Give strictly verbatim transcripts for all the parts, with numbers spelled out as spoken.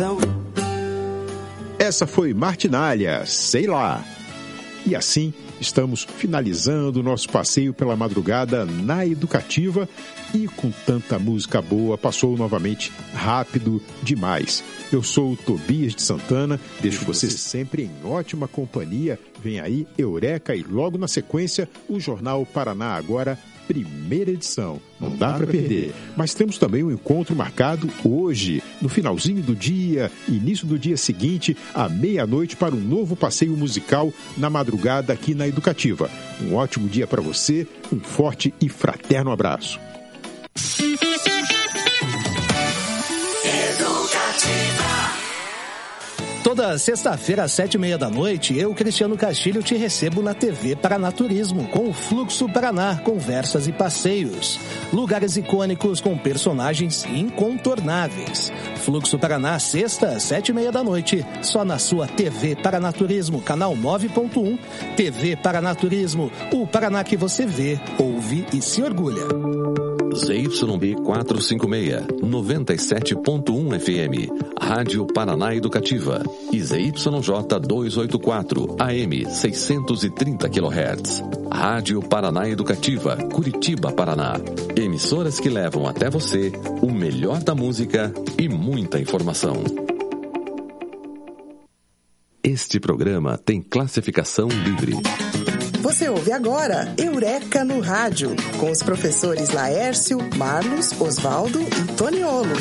Essa foi Martinália, sei lá. E assim, estamos finalizando o nosso passeio pela madrugada na Educativa e com tanta música boa, passou novamente rápido demais. Eu sou o Tobias de Santana, deixo você sempre em ótima companhia. Vem aí Eureka e logo na sequência o Jornal Paraná Agora, primeira edição. Não dá para perder. Mas temos também um encontro marcado hoje, no finalzinho do dia, início do dia seguinte, à meia-noite, para um novo passeio musical na madrugada aqui na Educativa. Um ótimo dia para você, um forte e fraterno abraço. Toda sexta-feira, às sete e meia da noite, eu, Cristiano Castilho, te recebo na T V Paranaturismo, com o Fluxo Paraná, conversas e passeios. Lugares icônicos com personagens incontornáveis. Fluxo Paraná, sexta, às sete e meia da noite, só na sua T V Paranaturismo, canal nove ponto um. T V Paranaturismo, o Paraná que você vê, ouve e se orgulha. Z Y B quatrocentos e cinquenta e seis, noventa e sete ponto um F M, Rádio Paraná Educativa, e Z Y J duzentos e oitenta e quatro, A M seiscentos e trinta quilohertz, Rádio Paraná Educativa, Curitiba, Paraná. Emissoras que levam até você o melhor da música e muita informação. Este programa tem classificação livre. Você ouve agora Eureka no Rádio, com os professores Laércio, Marlos, Osvaldo e Toniolo.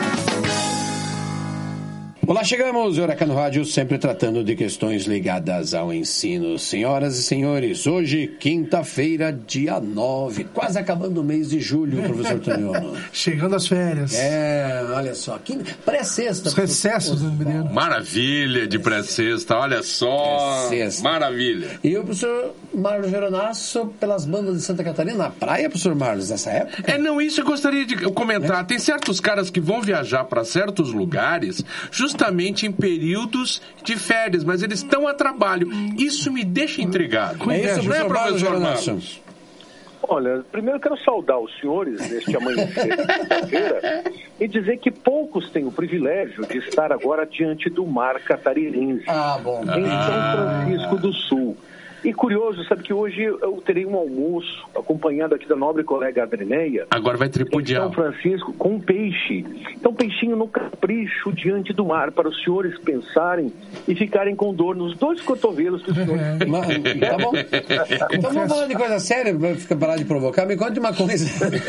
Olá, chegamos, Eureka no Rádio, sempre tratando de questões ligadas ao ensino. Senhoras e senhores, hoje, quinta-feira, dia nove, quase acabando o mês de julho, professor Toniolo. Chegando as férias. É, olha só, que pré-sexta. Os recessos do menino. Maravilha de pré-sexta, olha só. Pré-sexta. Maravilha. E o professor Marlos Veronasso, pelas bandas de Santa Catarina, na praia, professor Marlos, nessa época? É, não, isso eu gostaria de comentar. É. Tem certos caras que vão viajar para certos lugares, justamente justamente em períodos de férias, mas eles estão a trabalho. Isso me deixa intrigado. É isso, não é, professor Marlos? Olha, primeiro quero saudar os senhores neste amanhecer de quinta-feira e dizer que poucos têm o privilégio de estar agora diante do mar catarinense, ah, bom. em ah. São Francisco do Sul. E curioso, sabe que hoje eu terei um almoço acompanhado aqui da nobre colega Adrineia. Agora vai tripudiar. Em São Francisco, com peixe. Então, peixinho no capricho diante do mar, para os senhores pensarem e ficarem com dor nos dois cotovelos dos senhores. Tá bom? Então vamos falar de coisa séria, vai ficar parar de provocar. Me conte uma coisa.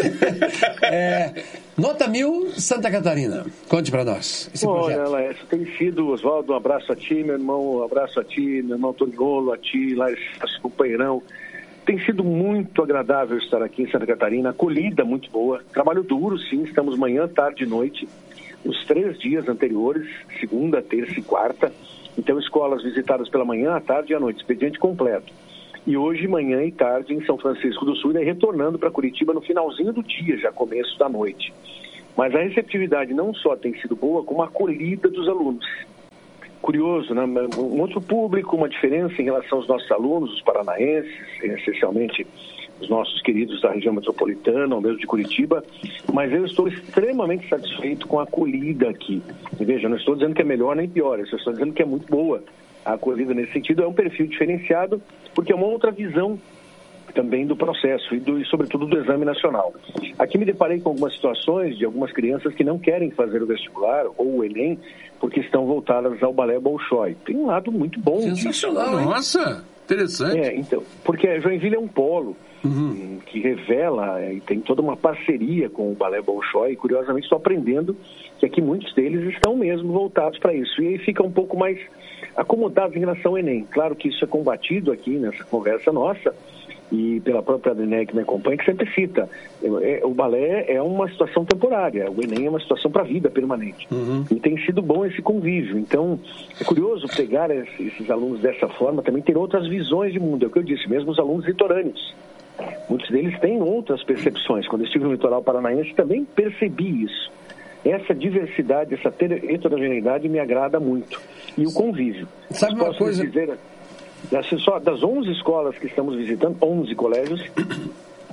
É, nota mil, Santa Catarina. Conte para nós esse Olha, projeto. Olha, isso tem sido, Osvaldo, um abraço a ti, meu irmão, um abraço a ti, meu irmão Toniolo, a ti, lá companheirão. Tem sido muito agradável estar aqui em Santa Catarina, acolhida muito boa, trabalho duro sim, estamos manhã, tarde e noite, os três dias anteriores, segunda, terça e quarta, então escolas visitadas pela manhã, à tarde e à noite, expediente completo. E hoje, manhã e tarde, em São Francisco do Sul, e daí retornando para Curitiba no finalzinho do dia, já começo da noite. Mas a receptividade não só tem sido boa, como a acolhida dos alunos. Curioso, né? Um outro público, uma diferença em relação aos nossos alunos, os paranaenses, essencialmente os nossos queridos da região metropolitana, ou mesmo de Curitiba, mas eu estou extremamente satisfeito com a acolhida aqui. E veja, eu não estou dizendo que é melhor nem pior, eu só estou dizendo que é muito boa a acolhida nesse sentido. É um perfil diferenciado, porque é uma outra visão também do processo e, do, e sobretudo, do exame nacional. Aqui me deparei com algumas situações de algumas crianças que não querem fazer o vestibular ou o Enem porque estão voltadas ao balé Bolshoi. Tem um lado muito bom. Sensacional, hein? Nossa, interessante. É, então, porque Joinville é um polo uhum. que revela e tem toda uma parceria com o balé Bolshoi e, curiosamente, estou aprendendo que aqui muitos deles estão mesmo voltados para isso. E aí fica um pouco mais acomodados em relação ao Enem. Claro que isso é combatido aqui nessa conversa nossa, e pela própria Adrineia que me acompanha, que sempre cita, o balé é uma situação temporária, o Enem é uma situação para a vida permanente. Uhum. E tem sido bom esse convívio. Então, é curioso pegar esses alunos dessa forma, também ter outras visões de mundo, é o que eu disse, mesmo os alunos litorâneos. Muitos deles têm outras percepções. Quando eu estive no litoral paranaense, também percebi isso. Essa diversidade, essa heterogeneidade me agrada muito. E o convívio. Sabe uma coisa... Dizer, Das, só, das onze escolas que estamos visitando, onze colégios,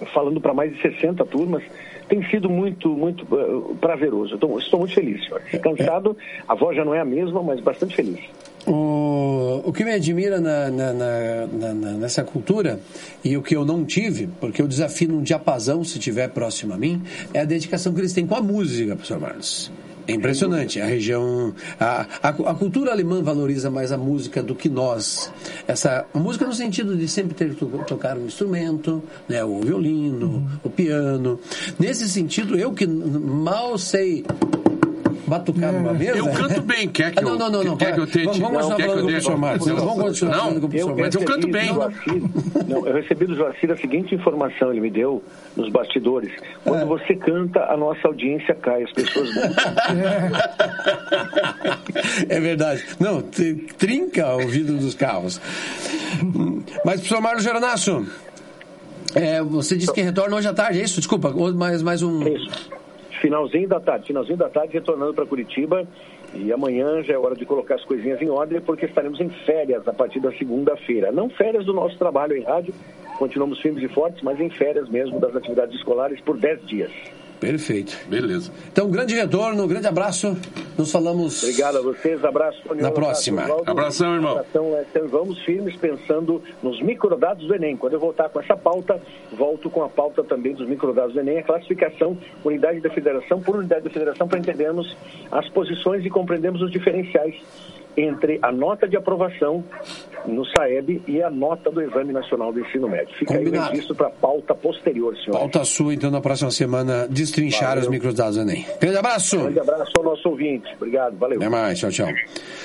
falando para mais de sessenta turmas. Tem sido muito, muito uh, prazeroso. Então, estou muito feliz, senhor. Cansado, a voz já não é a mesma, mas bastante feliz. O, o que me admira na, na, na, na, nessa cultura, e o que eu não tive, porque eu desafio num diapasão, se estiver próximo a mim, é a dedicação que eles têm com a música, professor Marlos. É impressionante. A região... A, a, a cultura alemã valoriza mais a música do que nós. Essa, a música no sentido de sempre ter que tocar um instrumento, né, o violino, uhum. o piano. Nesse sentido, eu que mal sei... batucar numa mesa. Eu canto bem, quer que eu, não, não, não, não, quer que eu tente? Vamos continuar falando com o professor Marcos. Vamos continuar falando com o professor Marcos. Mas eu canto bem. Não, eu recebi do Joacir a seguinte informação, ele me deu nos bastidores. Quando é. você canta, a nossa audiência cai, as pessoas... É verdade. Não, trinca o vidro dos carros. Mas, professor Marlos Geronasso, é, você disse que retorna hoje à tarde, é isso? Desculpa, mais, mais um... É isso. Finalzinho da tarde, finalzinho da tarde, retornando para Curitiba. E amanhã já é hora de colocar as coisinhas em ordem, porque estaremos em férias a partir da segunda-feira. Não férias do nosso trabalho em rádio, continuamos firmes e fortes, mas em férias mesmo das atividades escolares por dez dias. Perfeito. Beleza. Então, grande retorno, grande abraço. Nos falamos... Obrigado a vocês, abraço. Na próxima. Abraço, Abração, irmão. Abração, é, vamos firmes pensando nos microdados do Enem. Quando eu voltar com essa pauta, volto com a pauta também dos microdados do Enem, a classificação, unidade da federação por unidade da federação, para entendermos as posições e compreendermos os diferenciais entre a nota de aprovação no SAEB e a nota do Exame Nacional do Ensino Médio. Fica Combinado. Aí o registro para a pauta posterior, senhor. Pauta sua, então, na próxima semana, destrinchar valeu. Os microdados do Enem. Grande abraço! Grande abraço ao nosso ouvinte. Obrigado, valeu. Até mais, tchau, tchau.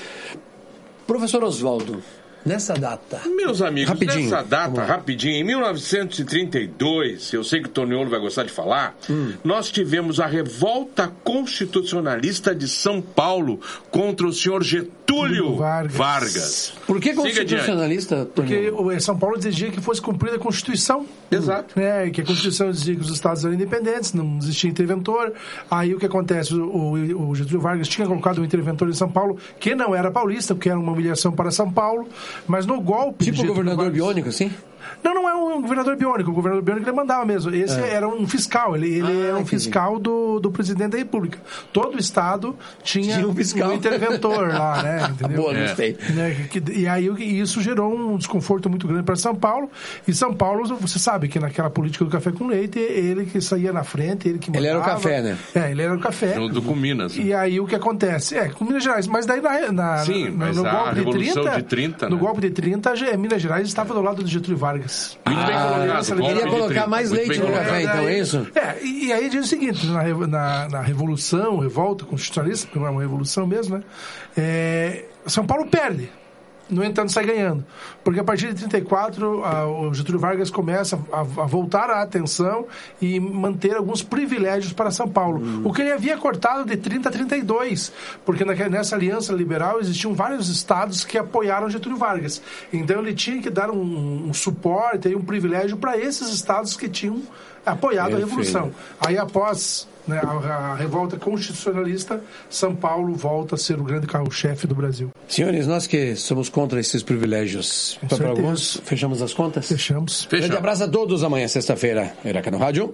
Professor Oswaldo, nessa data... Meus amigos, rapidinho, nessa data, rapidinho, em mil novecentos e trinta e dois, eu sei que o Toniolo vai gostar de falar, hum. nós tivemos a revolta constitucionalista de São Paulo contra o senhor Getúlio Vargas. Vargas. Por que constitucionalista? Porque o São Paulo exigia que fosse cumprida a Constituição. Exato. Né, que a Constituição dizia que os estados eram independentes, não existia interventor. Aí o que acontece? O, o, o Getúlio Vargas tinha colocado um interventor em São Paulo que não era paulista, porque era uma humilhação para São Paulo, mas no golpe... Tipo o governador Vargas, biônico, assim? Não, não é um governador biônico. O governador biônico ele mandava mesmo. Esse é. era um fiscal. Ele, ele ah, era um fiscal do, do presidente da República. Todo o estado tinha, tinha um, fiscal. um interventor lá, né? Entendeu? Boa, gostei. É. Né? E aí isso gerou um desconforto muito grande para São Paulo. E São Paulo, você sabe que naquela política do café com leite, ele que saía na frente, ele que mandava. Ele era o café, né? É, ele era o café. Junto com Minas. E aí o que acontece? É, com Minas Gerais. Mas daí na, na, Sim, na, mas no a golpe de trinta, de trinta, no né? golpe de trinta, Minas Gerais estava do lado do Getúlio Vargas. Ah, queria colocar mais leite no café, então, é isso? É, e, e aí diz o seguinte, na, na, na Revolução, Revolta Constitucionalista, porque não é uma revolução mesmo, né? É, São Paulo perde. No entanto, sai ganhando. Porque a partir de trinta e quatro, a, o Getúlio Vargas começa a, a voltar a atenção e manter alguns privilégios para São Paulo. Hum. O que ele havia cortado de trinta a trinta e dois. Porque na, nessa aliança liberal existiam vários estados que apoiaram Getúlio Vargas. Então ele tinha que dar um, um suporte e um privilégio para esses estados que tinham apoiado Meu a Revolução. Filho. Aí após... Né, a, a revolta constitucionalista, São Paulo volta a ser o grande carro-chefe do Brasil. Senhores, nós que somos contra esses privilégios, para alguns, fechamos as contas? Fechamos. Um grande abraço a todos, amanhã, sexta-feira, Eureka no Rádio.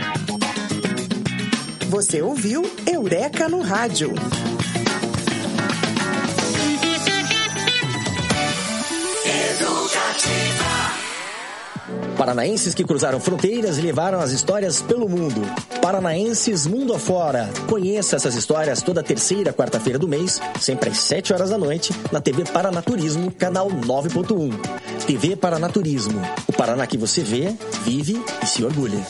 Você ouviu Eureka no Rádio. Paranaenses que cruzaram fronteiras e levaram as histórias pelo mundo. Paranaenses mundo afora. Conheça essas histórias toda terceira quarta-feira do mês, sempre às sete horas da noite, na T V Paranaturismo, canal nove ponto um. T V Paranaturismo. O Paraná que você vê, vive e se orgulha.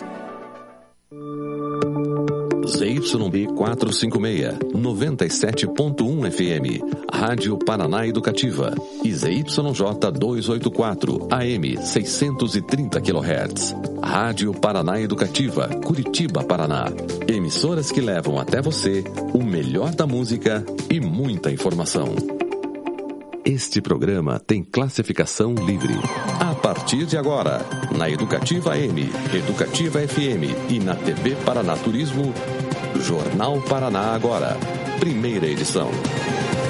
Z Y B quatrocentos e cinquenta e seis, noventa e sete ponto um F M, Rádio Paraná Educativa, e Z Y J duzentos e oitenta e quatro, A M seiscentos e trinta quilohertz, Rádio Paraná Educativa, Curitiba, Paraná. Emissoras que levam até você o melhor da música e muita informação. Este programa tem classificação livre. A partir de agora, na Educativa M, Educativa F M e na T V Paranaturismo, Jornal Paraná Agora, primeira edição.